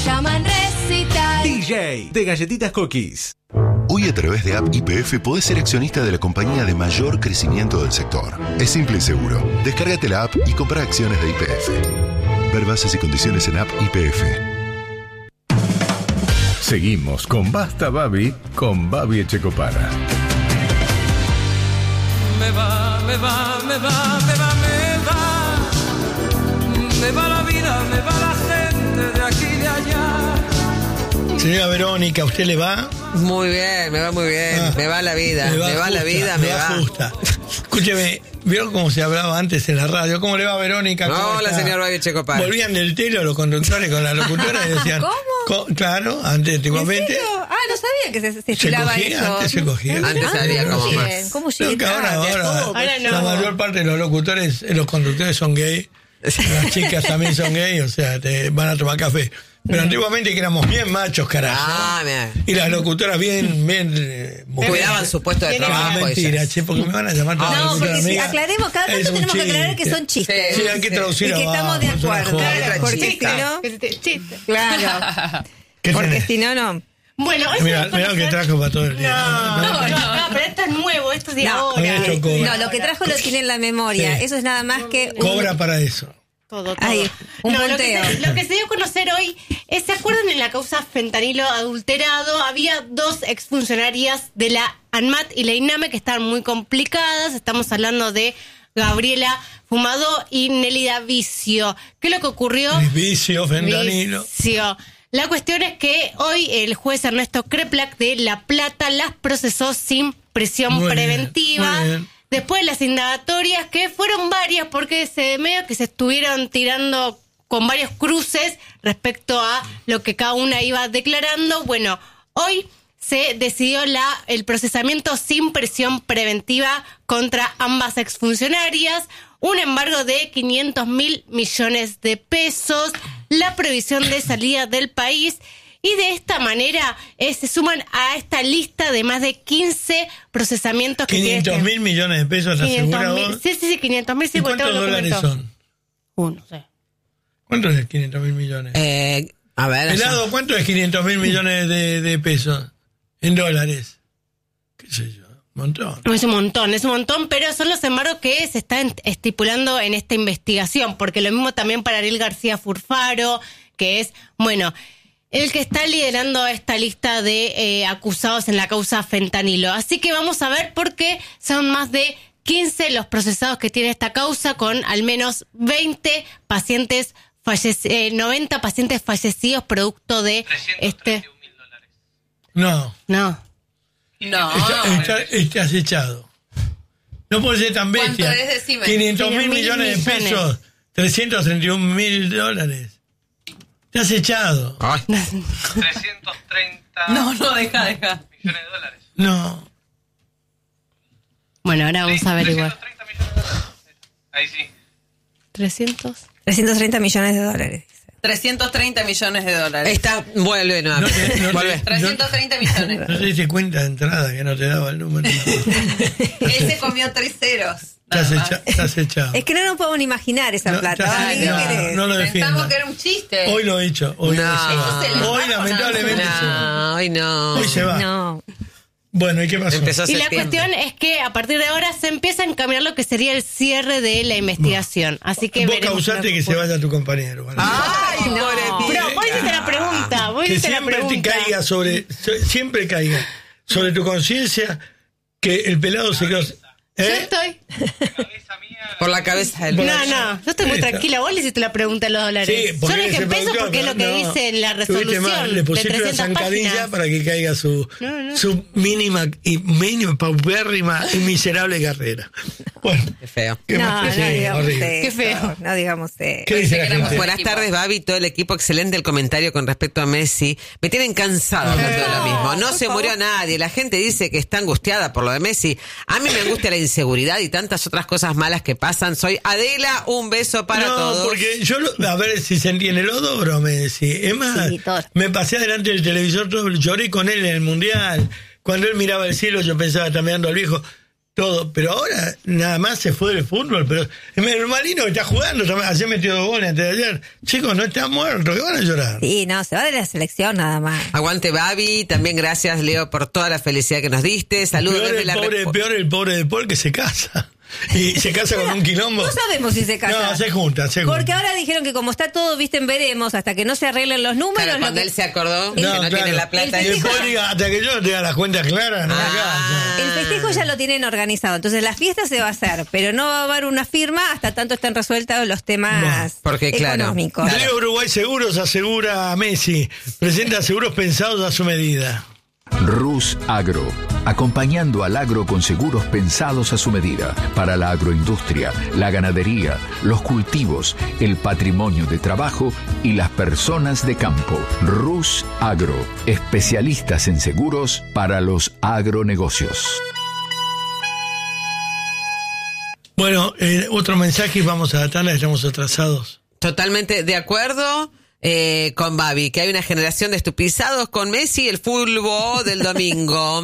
llaman Recital. DJ de Galletitas Cookies. Hoy a través de App YPF podés ser accionista de la compañía de mayor crecimiento del sector. Es simple y seguro. Descárgate la app y compra acciones de YPF. Ver bases y condiciones en App YPF. Seguimos con Basta Babi con Babi Echecopara. Me va la vida, me va la gente de aquí y de allá. Señora Verónica, ¿a usted le va? Muy bien, me va muy bien. Me va la vida, me va la vida, me va. Justa. Escúcheme, ¿vio cómo se hablaba antes en la radio? ¿Cómo le va, Verónica? Hola, señor Babi Echecopara. Volvían del telo los conductores con la locutora y decían... ¿Cómo? Claro, antes, antiguamente... No sabía que se estilaba eso. Antes se cogía. Antes había como más. ¿Cómo llegué? Ahora la mayor parte de los locutores, los conductores son gay. Las chicas también son gay, o sea, te van a tomar café. Pero antiguamente que éramos bien machos, carajo. Y las locutoras bien cuidaban su puesto de trabajo. Mentira, che, porque me van a llamar toda No, porque si amiga. aclaremos, cada tanto tenemos que aclarar que son chistes. Sí, hay que traducir y que estamos de acuerdo. Porque si no... Chiste. Claro. Porque si no, no. Bueno, mira lo que trajo para todo el día. No, pero esto es nuevo, esto es de ahora. No, lo que trajo lo tiene en la memoria. Sí. Eso es nada más que... Cobra para eso. Todo. Ahí, un punteo. Lo que se dio a conocer hoy es, ¿se acuerdan en la causa fentanilo adulterado? Había 2 exfuncionarias de la ANMAT y la INAME que estaban muy complicadas. Estamos hablando de Gabriela Fumado y Nélida Vicio. ¿Qué es lo que ocurrió? Vicio, fentanilo. Vicio. La cuestión es que hoy el juez Ernesto Kreplak de La Plata las procesó sin prisión preventiva. Muy bien. Después de las indagatorias, que fueron varias, porque medio que se estuvieron tirando con varios cruces respecto a lo que cada una iba declarando. Bueno, hoy se decidió el procesamiento sin prisión preventiva contra ambas exfuncionarias, un embargo de 500.000 millones de pesos, la prohibición de salida del país. Y de esta manera se suman a esta lista de más de 15 procesamientos que tiene. 500.000 millones de pesos, asegurado. Sí, 500.000. ¿Y cuántos dólares son? Uno, sí. ¿Cuánto es 500.000 millones? A ver. Helado, ¿cuánto es 500.000 millones de pesos? En dólares. ¿Qué sé yo? Un montón. Es un montón, pero son los embargos que se están estipulando en esta investigación, porque lo mismo también para Ariel García Furfaro, que es, bueno, el que está liderando esta lista de acusados en la causa fentanilo. Así que vamos a ver por qué son más de 15 los procesados que tiene esta causa, con al menos 20 pacientes 90 pacientes fallecidos producto de $331.000. No. Está acechado. No puede ser tan bestia. ¿Cuánto es? Decime. 500.000 millones de pesos, $331.000. Está acechado. 330 No, deja. millones de dólares. No. Bueno, ahora vamos a averiguar. 330 millones de dólares. Ahí sí. 330 millones de dólares. 330 millones de dólares. Vuelve nuevamente. Vuelve. 330 millones. No te diste cuenta de entrada que no te daba el número. Él se comió 3 ceros. Estás echado. Es que no nos podemos ni imaginar esa plata. No lo defiendo. Pensamos que era un chiste. Hoy lo he hecho. Hoy lamentablemente hoy no. Hoy se va. No. Bueno, ¿y qué pasó? Y la cuestión es que a partir de ahora se empieza a encaminar lo que sería el cierre de la investigación. Así que vos veremos. causaste que se vaya tu compañero. ¿Vale? Ay, no. Pero vos hiciste la pregunta. Que siempre te caiga siempre caiga sobre tu conciencia que el pelado se quedó. Yo estoy. Por la cabeza del No, yo estoy muy tranquila. Vos le hiciste la pregunta a los dólares. Sí, yo le dije pesos porque es lo que dice en la resolución. Le de pusiste 300 una zancadilla páginas. para que caiga su mínima, paupérrima y miserable carrera. Bueno, qué feo. Qué feo. No digamos ¿Qué dice la gente? Buenas tardes, Babi, todo el equipo. Excelente el comentario con respecto a Messi. Me tienen cansado hablando de lo mismo. No se murió nadie. La gente dice que está angustiada por lo de Messi. A mí me angustia la inseguridad y tantas otras cosas malas que pasan. Soy Adela, un beso para todos. No, porque yo, a ver si se entiende, lo adoro, Messi. Es más, me pasé adelante del televisor, lloré con él en el Mundial. Cuando él miraba el cielo, yo pensaba, está mirando al viejo. todo, pero ahora nada más se fue del fútbol, pero el Marino que está jugando, ayer metió 2 goles antes de ayer. Chicos, no está muerto, que van a llorar. Sí, no, se va de la selección nada más. Aguante, Babi. También gracias, Leo, por toda la felicidad que nos diste. Saludos desde la peor el pobre de Paul que se casa. Y se casa con un quilombo. No sabemos si se casa. No, se junta. Porque ahora dijeron que como está todo, veremos, hasta que no se arreglen los números. Claro, cuando él se acordó que no tiene la plata. Y después diga, hasta que yo tenga las cuentas claras, no me casa. El festejo ya lo tienen organizado, entonces la fiesta se va a hacer, pero no va a haber una firma hasta tanto estén resueltos los temas económicos. Leo Uruguay Seguros asegura a Messi, presenta seguros pensados a su medida. Rus Agro, acompañando al agro con seguros pensados a su medida, para la agroindustria, la ganadería, los cultivos, el patrimonio de trabajo y las personas de campo. Rus Agro, especialistas en seguros para los agronegocios. Bueno, otro mensaje y vamos a la estamos atrasados. Totalmente de acuerdo. Con Babi, que hay una generación de estupizados con Messi y el fútbol del domingo.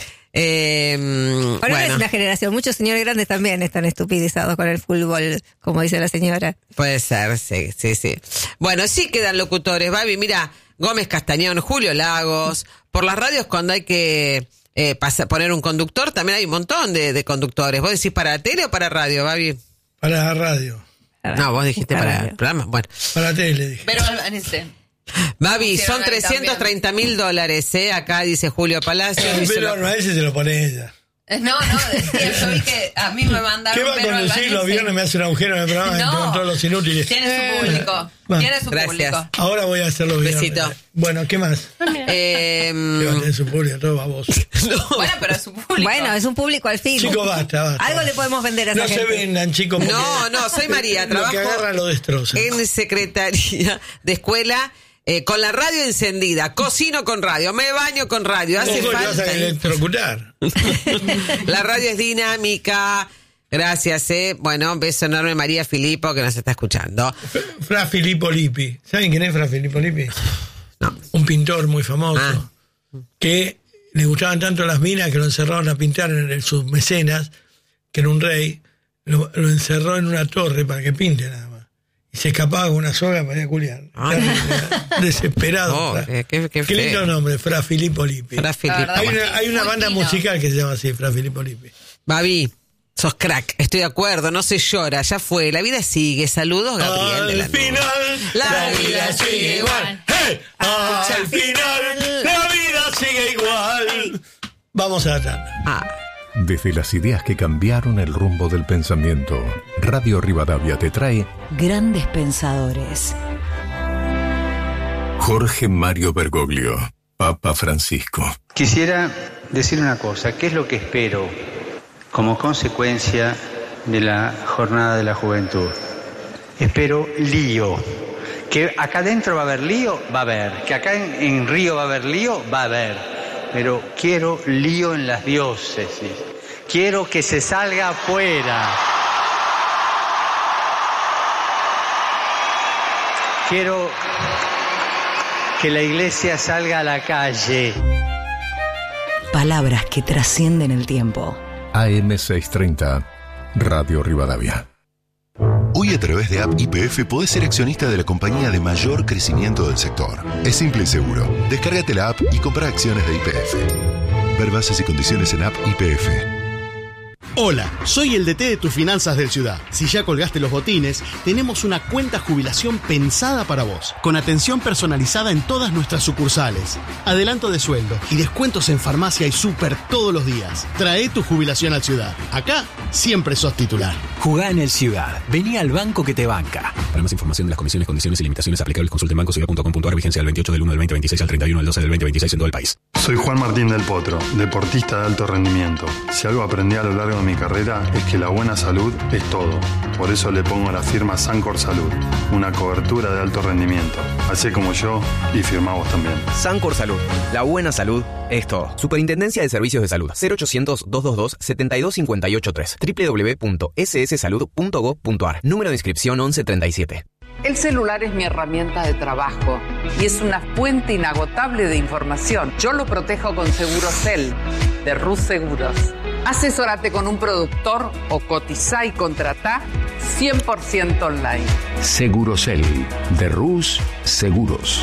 Bueno, es una generación, muchos señores grandes también están estupidizados con el fútbol, como dice la señora. Puede ser, sí. Bueno, sí quedan locutores, Babi, mira, Gómez Castañón, Julio Lagos, por las radios cuando hay que poner un conductor, también hay un montón de conductores. ¿Vos decís para tele o para radio, Babi? Para la radio. No, vos dijiste para el programa. Bueno. Para tele, dije. Pero Albanese. Babi, son $330,000, Acá dice Julio Palacio. Pero Albanese se lo pone ella. No, decía, yo vi que a mí me mandaron. ¿Qué va a conducir los viernes? Me hace un agujero en el programa con todos los inútiles. Tiene su público. Tiene su público. Ahora voy a hacer los viernes. Besito. Bueno, ¿qué más? Tiene su público, todo baboso. Bueno, pero su público. Bueno, es un público al fin. Chicos, basta. Algo le podemos vender a esa gente. No se vendan, chicos. No, soy María. Trabajo lo que agarra lo destroza. En secretaría de escuela. Con la radio encendida, cocino con radio, me baño con radio, hace falta. Vas a electrocutar. La radio es dinámica. Gracias, Bueno, beso enorme María Filippo que nos está escuchando. Fra Filippo Lippi. ¿Saben quién es Fra Filippo Lippi? No. Un pintor muy famoso que le gustaban tanto las minas que lo encerraron a pintar en sus mecenas, que era un rey, lo encerró en una torre para que pinte nada más. Y se escapaba con una soga para ir a culiar. Desesperado. Qué lindo nombre, Fra Filippo Lippi. Fra Filippo. Hay una banda musical que se llama así, Fra Filippo Lippi. Babi, sos crack, estoy de acuerdo, no se llora, ya fue, la vida sigue. Saludos, Gabriel. Al final, la vida sigue igual. ¡Hey! Al final, la vida sigue igual. Vamos a la tanda. Desde las ideas que cambiaron el rumbo del pensamiento, Radio Rivadavia te trae Grandes Pensadores. Jorge Mario Bergoglio, Papa Francisco. Quisiera decir una cosa, ¿qué es lo que espero como consecuencia de la Jornada de la Juventud? Espero lío. Que acá adentro va a haber lío, va a haber. Que acá en Río va a haber lío, va a haber. Pero quiero lío en las diócesis. Quiero que se salga afuera. Quiero que la iglesia salga a la calle. Palabras que trascienden el tiempo. AM630, Radio Rivadavia. Hoy a través de App YPF podés ser accionista de la compañía de mayor crecimiento del sector. Es simple y seguro. Descárgate la app y compra acciones de YPF. Ver bases y condiciones en App YPF. Hola, soy el DT de tus finanzas del Ciudad. Si ya colgaste los botines, tenemos una cuenta jubilación pensada para vos, con atención personalizada en todas nuestras sucursales, adelanto de sueldo y descuentos en farmacia y súper todos los días. Trae tu jubilación al Ciudad. Acá siempre sos titular. Jugá en el Ciudad. Vení al banco que te banca. Para más información de las comisiones, condiciones y limitaciones aplicables, consulte en bancociudad.com.ar, vigencia del 28 del 1 del 2026 al 31 del 12 del 2026 en todo el país. Soy Juan Martín del Potro, deportista de alto rendimiento. Si algo aprendí a lo largo de mi carrera es que la buena salud es todo. Por eso le pongo la firma Sancor Salud, una cobertura de alto rendimiento. Hacé como yo y firmá vos también. Sancor Salud, la buena salud es todo. Superintendencia de Servicios de Salud, 0800-222-72583, www.sssalud.gov.ar, número de inscripción 1137. El celular es mi herramienta de trabajo y es una fuente inagotable de información. Yo lo protejo con Segurocel, de Rus Seguros. Asesórate con un productor o cotizá y contratá 100% online. Segurosel, de Rus Seguros.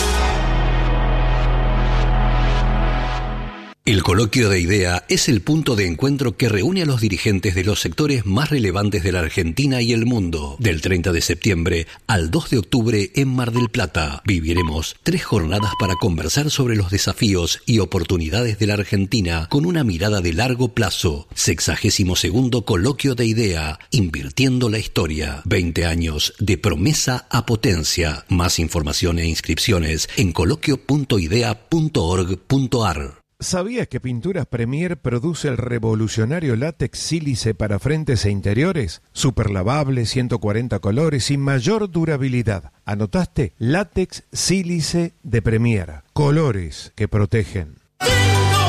El Coloquio de Idea es el punto de encuentro que reúne a los dirigentes de los sectores más relevantes de la Argentina y el mundo. Del 30 de septiembre al 2 de octubre en Mar del Plata. Viviremos 3 jornadas para conversar sobre los desafíos y oportunidades de la Argentina con una mirada de largo plazo. 62º Coloquio de Idea, invirtiendo la historia. 20 años de promesa a potencia. Más información e inscripciones en coloquio.idea.org.ar. ¿Sabías que Pinturas Premier produce el revolucionario látex sílice para frentes e interiores? Super lavable, 140 colores y mayor durabilidad. ¿Anotaste? Látex sílice de Premier. Colores que protegen.